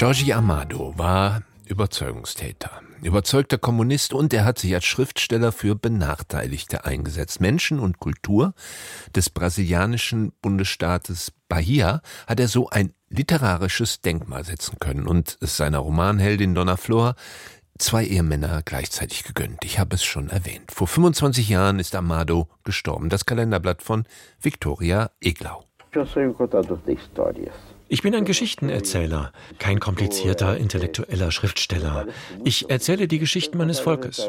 Jorge Amado war Überzeugungstäter, überzeugter Kommunist, und er hat sich als Schriftsteller für Benachteiligte eingesetzt. Menschen und Kultur des brasilianischen Bundesstaates Bahia hat er so ein literarisches Denkmal setzen können und es seiner Romanheldin Dona Flor 2 Ehemänner gleichzeitig gegönnt. Ich habe es schon erwähnt. Vor 25 Jahren ist Amado gestorben. Das Kalenderblatt von Victoria Eglau. Ich bin ein Geschichtenerzähler, kein komplizierter intellektueller Schriftsteller. Ich erzähle die Geschichten meines Volkes.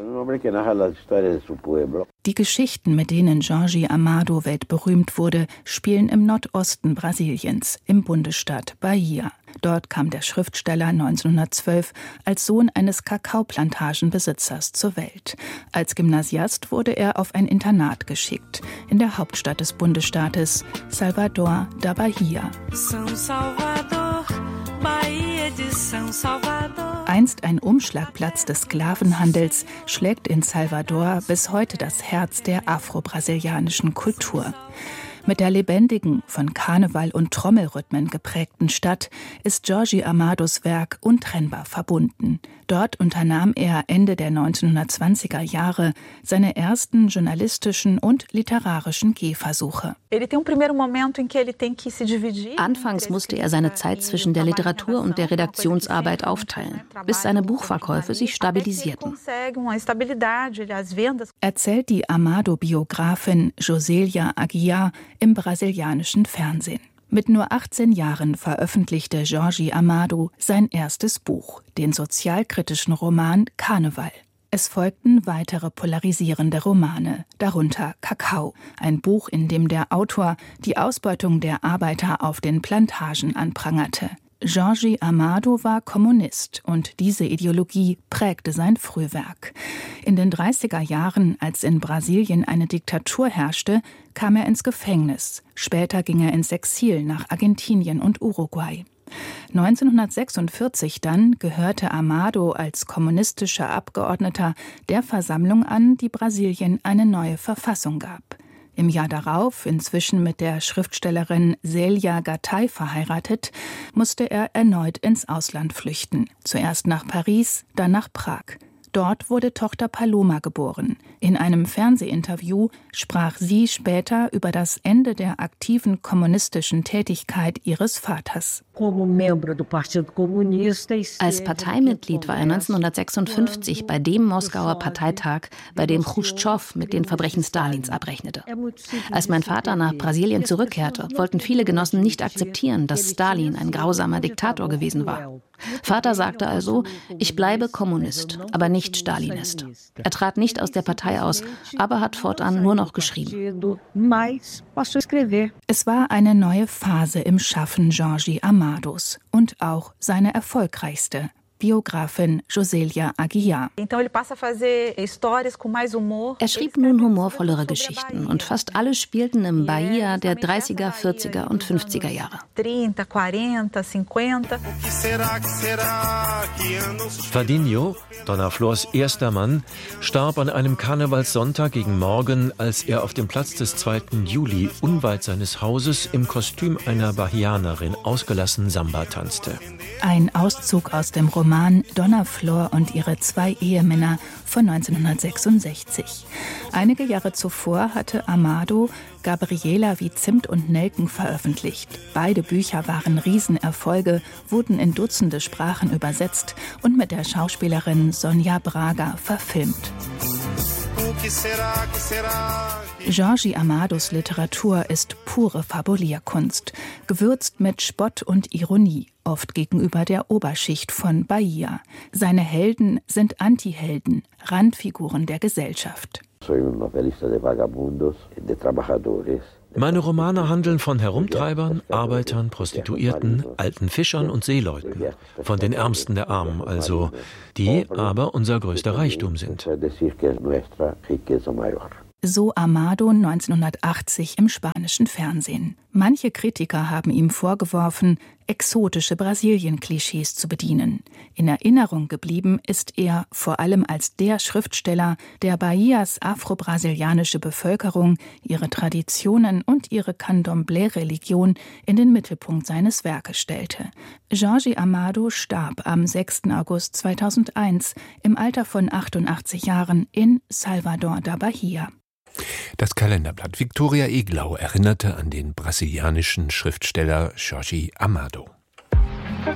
Die Geschichten, mit denen Jorge Amado weltberühmt wurde, spielen im Nordosten Brasiliens, im Bundesstaat Bahia. Dort kam der Schriftsteller 1912 als Sohn eines Kakaoplantagenbesitzers zur Welt. Als Gymnasiast wurde er auf ein Internat geschickt, in der Hauptstadt des Bundesstaates, Salvador da Bahia. Einst ein Umschlagplatz des Sklavenhandels, schlägt in Salvador bis heute das Herz der afro-brasilianischen Kultur. Mit der lebendigen, von Karneval und Trommelrhythmen geprägten Stadt ist Jorge Amados Werk untrennbar verbunden. Dort unternahm er Ende der 1920er Jahre seine ersten journalistischen und literarischen Gehversuche. Anfangs musste er seine Zeit zwischen der Literatur und der Redaktionsarbeit aufteilen, bis seine Buchverkäufe sich stabilisierten. Erzählt die Amado-Biografin Josélia Aguiar im brasilianischen Fernsehen. Mit nur 18 Jahren veröffentlichte Jorge Amado sein erstes Buch, den sozialkritischen Roman Karneval. Es folgten weitere polarisierende Romane, darunter Kakao, ein Buch, in dem der Autor die Ausbeutung der Arbeiter auf den Plantagen anprangerte. Jorge Amado war Kommunist und diese Ideologie prägte sein Frühwerk. In den 30er Jahren, als in Brasilien eine Diktatur herrschte, kam er ins Gefängnis. Später ging er ins Exil nach Argentinien und Uruguay. 1946 dann gehörte Amado als kommunistischer Abgeordneter der Versammlung an, die Brasilien eine neue Verfassung gab. Im Jahr darauf, inzwischen mit der Schriftstellerin Célia Gattai verheiratet, musste er erneut ins Ausland flüchten. Zuerst nach Paris, dann nach Prag. Dort wurde Tochter Paloma geboren. In einem Fernsehinterview sprach sie später über das Ende der aktiven kommunistischen Tätigkeit ihres Vaters. Als Parteimitglied war er 1956 bei dem Moskauer Parteitag, bei dem Chruschtschow mit den Verbrechen Stalins abrechnete. Als mein Vater nach Brasilien zurückkehrte, wollten viele Genossen nicht akzeptieren, dass Stalin ein grausamer Diktator gewesen war. Vater sagte also, ich bleibe Kommunist, aber nicht Stalinist. Er trat nicht aus der Partei aus, aber hat fortan nur noch geschrieben. Es war eine neue Phase im Schaffen Jorge Amados und auch seine erfolgreichste. Biografin Josélia Aguiar. Er schrieb nun humorvollere Geschichten und fast alle spielten im Bahia der 30er, 40er und 50er Jahre. Fadinho, Dona Flors erster Mann, starb an einem Karnevalssonntag gegen Morgen, als er auf dem Platz des 2. Juli unweit seines Hauses im Kostüm einer Bahianerin ausgelassen Samba tanzte. Ein Auszug aus dem Roman Dona Flor und ihre 2 Ehemänner von 1966. Einige Jahre zuvor hatte Amado Gabriela wie Zimt und Nelken veröffentlicht. Beide Bücher waren Riesenerfolge, wurden in Dutzende Sprachen übersetzt und mit der Schauspielerin Sônia Braga verfilmt. Jorge Amados Literatur ist pure Fabulierkunst, gewürzt mit Spott und Ironie, oft gegenüber der Oberschicht von Bahia. Seine Helden sind Antihelden, Randfiguren der Gesellschaft. Meine Romane handeln von Herumtreibern, Arbeitern, Prostituierten, alten Fischern und Seeleuten, von den Ärmsten der Armen also, die aber unser größter Reichtum sind. So Amado 1980 im spanischen Fernsehen. Manche Kritiker haben ihm vorgeworfen, exotische Brasilien-Klischees zu bedienen. In Erinnerung geblieben ist er vor allem als der Schriftsteller, der Bahias afro-brasilianische Bevölkerung, ihre Traditionen und ihre Candomblé-Religion in den Mittelpunkt seines Werkes stellte. Jorge Amado starb am 6. August 2001 im Alter von 88 Jahren in Salvador da Bahia. Das Kalenderblatt Viktoria Eglau erinnerte an den brasilianischen Schriftsteller Jorge Amado.